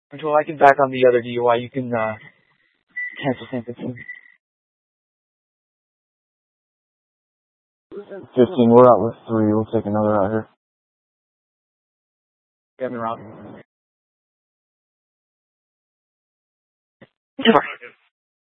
Until I can back on the other DUI, you can cancel sentencing. 15, we're out with 3. We'll take another out here. Kevin Rob.